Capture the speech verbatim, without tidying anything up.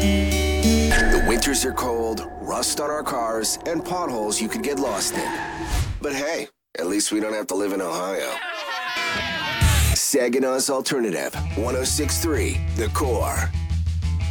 The winters are cold, rust on our cars, and potholes you could get lost in. But hey, at least we don't have to live in Ohio. Saginaw's Alternative, one oh six point three, The Core.